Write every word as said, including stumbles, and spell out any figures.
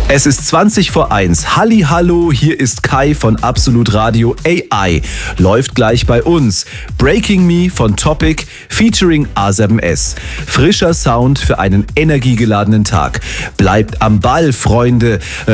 Es ist zwanzig vor eins. Hallihallo, hier ist Kai von Absolut Radio. A I läuft gleich bei uns. Breaking Me von Topic featuring A sieben S. Frischer Sound für einen energiegeladenen Tag. Bleibt am Ball, Freunde.